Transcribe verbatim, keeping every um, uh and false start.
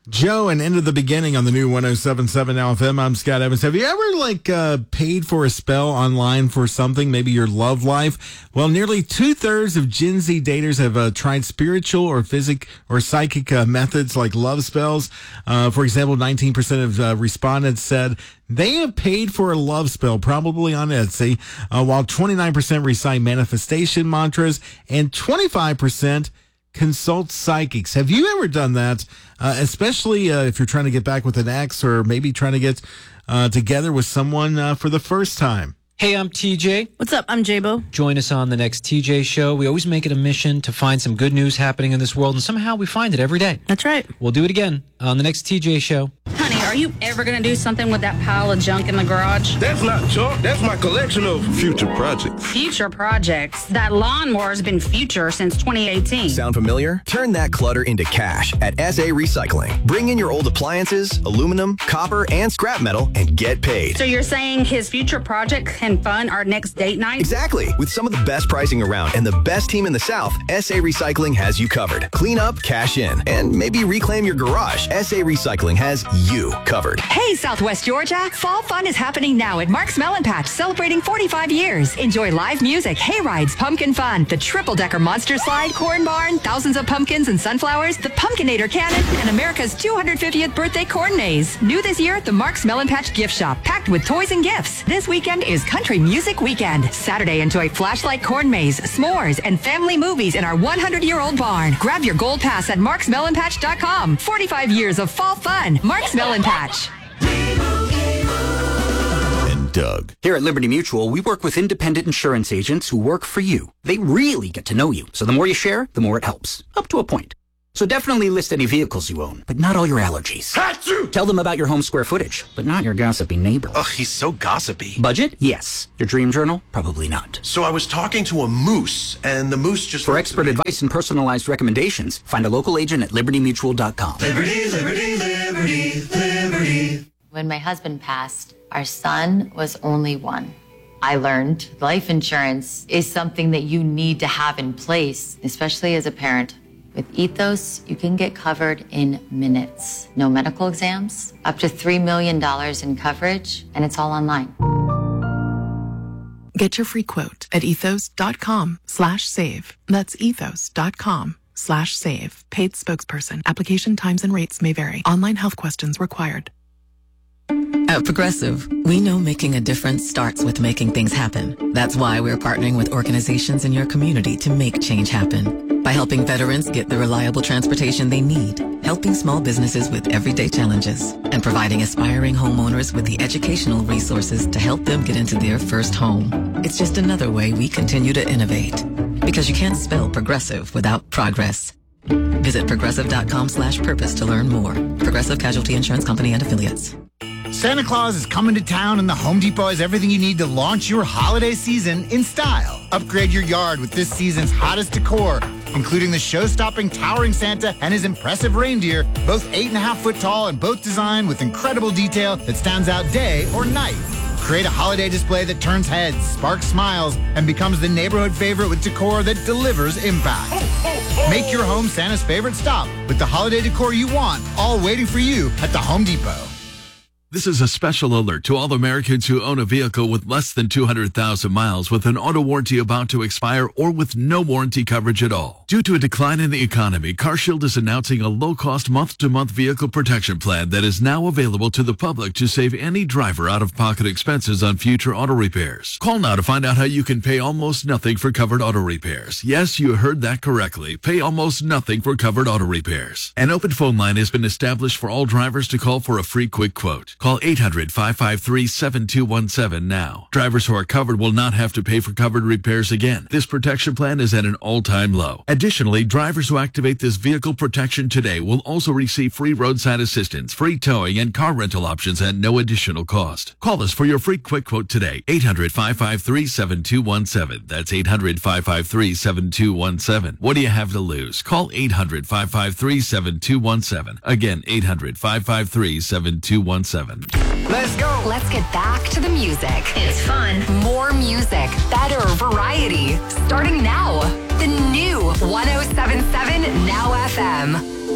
Joe and Into the Beginning on the new one oh seven point seven Now F M. I'm Scott Evans. Have you ever, like, uh, paid for a spell online for something, maybe your love life? Well, nearly two-thirds of Gen Z daters have uh, tried spiritual or physic or psychic uh, methods like love spells. Uh, for example, nineteen percent of uh, respondents said they have paid for a love spell, probably on Etsy, uh, while twenty-nine percent recite manifestation mantras and twenty-five percent consult psychics. Have you ever done that? Uh, especially uh, if you're trying to get back with an ex or maybe trying to get uh, together with someone uh, for the first time. Hey, I'm T J. What's up? I'm J-Bo. Join us on the next T J show. We always make it a mission to find some good news happening in this world, and somehow we find it every day. That's right. We'll do it again on the next T J show. Honey, are you ever going to do something with that pile of junk in the garage? That's not junk. That's my collection of future projects. Future projects. That lawnmower has been future since twenty eighteen. Sound familiar? Turn that clutter into cash at S A Recycling. Bring in your old appliances, aluminum, copper, and scrap metal and get paid. So you're saying his future project can fund our next date night? Exactly. With some of the best pricing around and the best team in the South, S A Recycling has you covered. Clean up, cash in, and maybe reclaim your garage. S A Recycling has you covered. Hey, Southwest Georgia. Fall fun is happening now at Mark's Melon Patch, celebrating forty-five years. Enjoy live music, hay rides, pumpkin fun, the triple-decker monster slide, corn barn, thousands of pumpkins and sunflowers, the Pumpkinator cannon, and America's two hundred fiftieth birthday corn maze. New this year at the Mark's Melon Patch gift shop, packed with toys and gifts. This weekend is Country Music Weekend. Saturday, enjoy flashlight corn maze, s'mores, and family movies in our one hundred year old barn. Grab your gold pass at marks melon patch dot com. forty-five years of fall fun. Mark's Melon Patch. And Doug. Here at Liberty Mutual, we work with independent insurance agents who work for you. They really get to know you. So the more you share, the more it helps. Up to a point. So definitely list any vehicles you own, but not all your allergies. Achoo! Tell them about your home square footage, but not your gossipy neighbor. Ugh, he's so gossipy. Budget? Yes. Your dream journal? Probably not. So I was talking to a moose, and the moose just... For expert advice and personalized recommendations, find a local agent at liberty mutual dot com. Liberty, liberty, liberty, liberty. When my husband passed, our son was only one. I learned life insurance is something that you need to have in place, especially as a parent. With Ethos, you can get covered in minutes. No medical exams, up to three million dollars in coverage, and it's all online. Get your free quote at ethos.com slash save. That's ethos.com slash save. Paid spokesperson. Application times and rates may vary. Online health questions required. At Progressive, we know making a difference starts with making things happen. That's why we're partnering with organizations in your community to make change happen. By helping veterans get the reliable transportation they need, helping small businesses with everyday challenges, and providing aspiring homeowners with the educational resources to help them get into their first home. It's just another way we continue to innovate. Because you can't spell progressive without progress. Visit progressive.com slash purpose to learn more. Progressive Casualty Insurance Company and Affiliates. Santa Claus is coming to town, and the Home Depot has everything you need to launch your holiday season in style. Upgrade your yard with this season's hottest decor, including the show-stopping towering Santa and his impressive reindeer, both eight and a half foot tall and both designed with incredible detail that stands out day or night. Create a holiday display that turns heads, sparks smiles, and becomes the neighborhood favorite with decor that delivers impact. Make your home Santa's favorite stop with the holiday decor you want, all waiting for you at the Home Depot. This is a special alert to all Americans who own a vehicle with less than two hundred thousand miles with an auto warranty about to expire or with no warranty coverage at all. Due to a decline in the economy, CarShield is announcing a low-cost month-to-month vehicle protection plan that is now available to the public to save any driver out-of-pocket expenses on future auto repairs. Call now to find out how you can pay almost nothing for covered auto repairs. Yes, you heard that correctly. Pay almost nothing for covered auto repairs. An open phone line has been established for all drivers to call for a free quick quote. Call eight hundred, five five three, seven two one seven now. Drivers who are covered will not have to pay for covered repairs again. This protection plan is at an all-time low. Additionally, drivers who activate this vehicle protection today will also receive free roadside assistance, free towing, and car rental options at no additional cost. Call us for your free quick quote today. eight hundred, five five three, seven two one seven. That's eight hundred, five five three, seven two one seven. What do you have to lose? Call eight hundred, five five three, seven two one seven. Again, eight hundred, five five three, seven two one seven. Let's go. Let's get back to the music. It's fun. More music. Better variety. Starting now. The new one oh seven point seven Now F M.